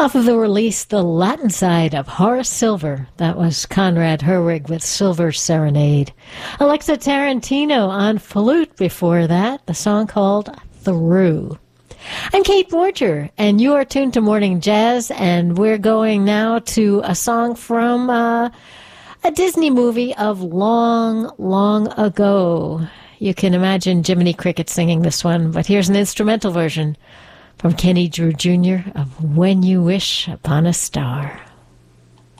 Off of the release, The Latin Side of Horace Silver. That was Conrad Herwig with Silver Serenade. Alexa Tarantino on flute before that, the song called Through. I'm Kate Borger, and you are tuned to Morning Jazz, and we're going now to a song from a Disney movie of long, long ago. You can imagine Jiminy Cricket singing this one, but here's an instrumental version from Kenny Drew Jr. of When You Wish Upon a Star.